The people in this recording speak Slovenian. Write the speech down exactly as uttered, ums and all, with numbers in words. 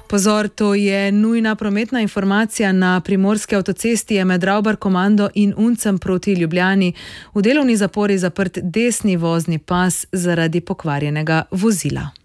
Pozor, to je nujna prometna informacija. Na primorski avtocesti je med Ravbarkomando in Uncem proti Ljubljani v delovni zapori zaprt desni vozni pas zaradi pokvarjenega vozila.